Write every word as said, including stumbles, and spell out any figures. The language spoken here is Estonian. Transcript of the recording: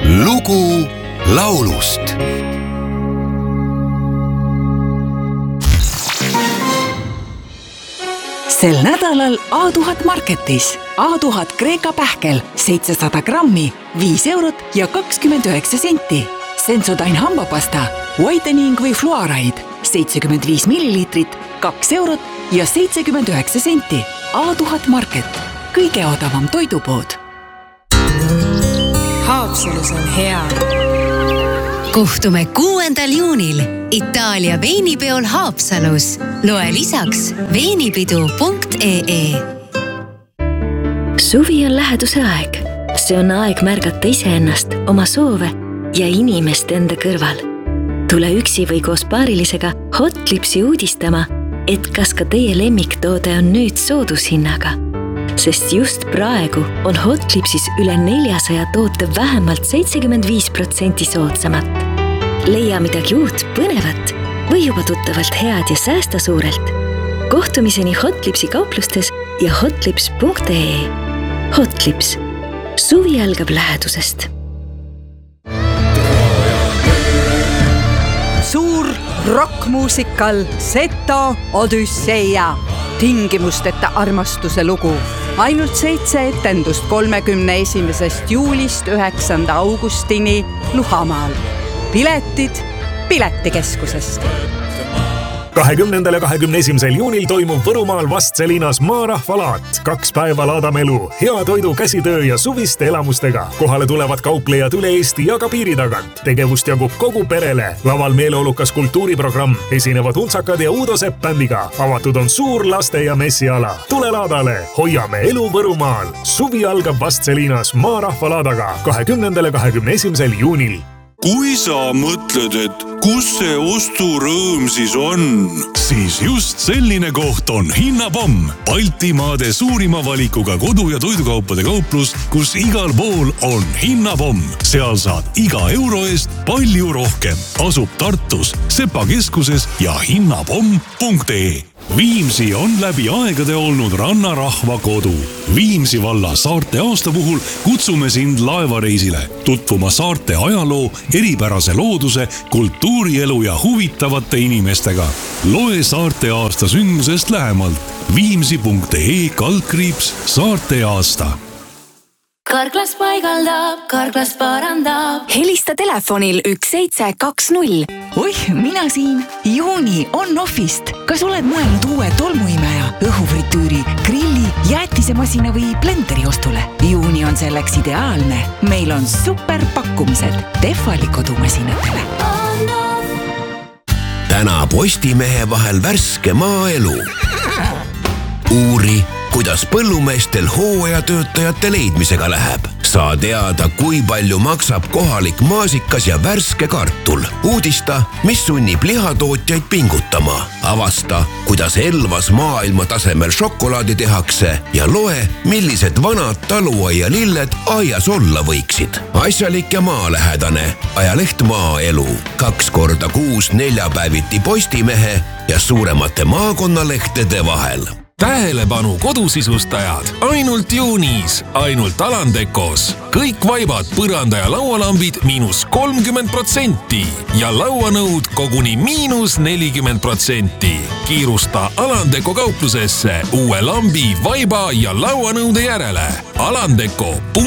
lugu laulust. Sel nädalal A tuhat Marketis A tuhat Kreeka pähkel seitsesada grammi, viis eurot ja kakskümmend üheksa senti. Sensodyne hambapasta, whitening või fluoride, seitsekümmend viis milliliitrit, kaks eurot ja seitsekümmend üheksa senti. A tuhat Market, kõige odavam toidupood. Haapsalus on hea. Kohtume kuuendal juunil Itaalia veinipeol Haapsalus. Loe lisaks veinipidu punkt ee. Suvi on läheduse aeg. See on aeg märgata iseennast, oma soove ja inimest enda kõrval. Tule üksi või koos paarilisega Hotlipsi uudistama, et kas ka teie lemmiktoode on nüüd soodushinnaga. Sest just praegu on Hotlipsis üle neljasaja toote vähemalt seitsekümmend viis protsenti soodsamat. Leia midagi uut, põnevat või juba tuttavalt head ja säästa suurelt. Kohtumiseni Hotlipsi kauplustes ja hotlips punkt ee. Hotlips. Suvi algab lähedusest. Suur rockmuusikal Seto Odüsseia. Tingimusteta armastuse lugu. Ainult seitse etendust kolmekümne esimesest juulist üheksanda augustini Luhamaal. Piletid Piletikeskusest. kahekümnendal ja kahekümne esimesel juunil toimub Võrumaal Vastselinas maarahvalaat. Kaks päeva laadame elu, hea toidu, käsitöö ja suviste elamustega. Kohale tulevad kauplejad üle Eesti ja ka piiri tagant. Tegevust jagub kogu perele. Laval meeleolukas kultuuriprogramm. Esinevad Untsakad ja Uudo Sepp bändiga. Avatud on suur laste- ja messiala. Tule laadale, hoiame elu Võrumaal. Suvi algab Vastselinas maarahvalaadaga kahekümnendal ja kahekümne esimesel juunil. Kui sa mõtled, et kus see osturõõm siis on, siis just selline koht on Hinnapomm. Baltimaade suurima valikuga kodu- ja toidukaupade kauplus, kus igal pool on Hinnapomm. Seal saad iga euro eest palju rohkem. Asub Tartus, Sepa keskuses ja hinnapomm punkt ee. Viimsi on läbi aegade olnud rannarahva kodu. Viimsi valla saarte aasta puhul kutsume sind laevareisile, tutvuma saarte ajaloo, eripärase looduse, kultuurielu ja huvitavate inimestega. Loe saarte aasta sündmusest lähemalt. viimsi punkt ee kaldkriips saarte aasta. Karklas paigaldab, karklas parandab. Helista telefonil üks seitse kaks null. Oih, mina siin. Juuni on Offist. Kas oled mõelnud uue tolmuimeja, õhufritüüri, grilli, jäätisemasina või blenderi ostule? Juuni on selleks ideaalne. Meil on super pakkumised Tehvali kodumasinatele. Täna Postimehe vahel värske maaelu. Uuri, kuidas põllumeestel hooajatöötajate leidmisega läheb. Saa teada, kui palju maksab kohalik maasikas ja värske kartul. Uudista, mis sunnib lihatootjaid pingutama. Avasta, kuidas Elvas maailma tasemel šokolaadi tehakse ja loe, millised vanad taluaia lilled aias olla võiksid. Asjalik ja maalähedane. Ajaleht Maaelu. Kaks korda kuus neljapäeviti Postimehe ja suuremate maakonnalehtede vahel. Tähelepanu kodusisustajad, ainult juunis, ainult Alandekos. Kõik vaibad, põranda ja laualambid miinus kolmkümmend protsenti ja lauanõud koguni miinus nelikümmend protsenti. Kiirusta Alandeko kauplusesse uue lambi, vaiba ja lauanõude järele. Alandeko.